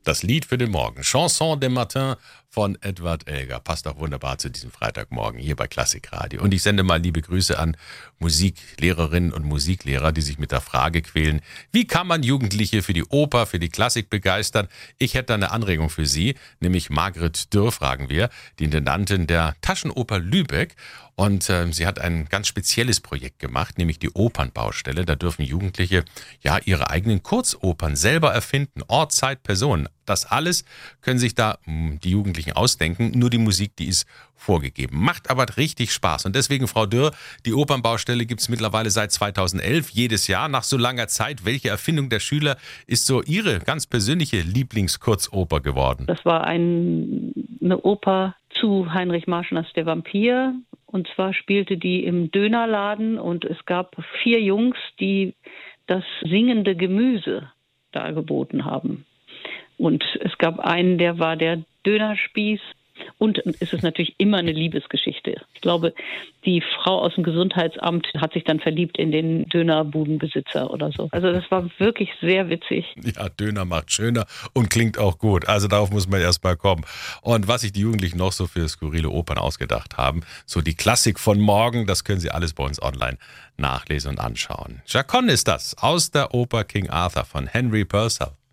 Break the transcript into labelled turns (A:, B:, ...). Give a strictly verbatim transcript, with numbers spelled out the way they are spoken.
A: Das Lied für den Morgen. Chanson de Matin von Edward Elgar. Passt auch wunderbar zu diesem Freitagmorgen hier bei Klassikradio. Und ich sende mal liebe Grüße an Musiklehrerinnen und Musiklehrer, die sich mit der Frage quälen, wie kann man Jugendliche für die Oper, für die Klassik begeistern? Ich hätte eine Anregung für Sie, nämlich Margret Dürr, fragen wir, die Intendantin der Taschenoper Lübeck. Und äh, sie hat ein ganz spezielles Projekt gemacht, nämlich die Opernbaustelle. Da dürfen Jugendliche ja ihre eigenen Kurzopern selber erfinden. Ort, Zeit, Person. Das alles können sich da mh, die Jugendlichen ausdenken. Nur die Musik, die ist vorgegeben. Macht aber richtig Spaß. Und deswegen, Frau Dürr, die Opernbaustelle gibt es mittlerweile seit zweitausendelf, jedes Jahr. Nach so langer Zeit, welche Erfindung der Schüler ist so Ihre ganz persönliche Lieblingskurzoper geworden?
B: Das war ein, eine Oper zu Heinrich Marschners Der Vampir. Und zwar spielte die im Dönerladen und es gab vier Jungs, die das singende Gemüse dargeboten haben. Und es gab einen, der war der Dönerspieß. Und es ist natürlich immer eine Liebesgeschichte. Ich glaube, die Frau aus dem Gesundheitsamt hat sich dann verliebt in den Dönerbudenbesitzer oder so. Also das war wirklich sehr witzig.
A: Ja, Döner macht schöner und klingt auch gut. Also darauf muss man erst mal kommen. Und was sich die Jugendlichen noch so für skurrile Opern ausgedacht haben, so die Klassik von morgen, das können Sie alles bei uns online nachlesen und anschauen. Chaconne ist das aus der Oper King Arthur von Henry Purcell.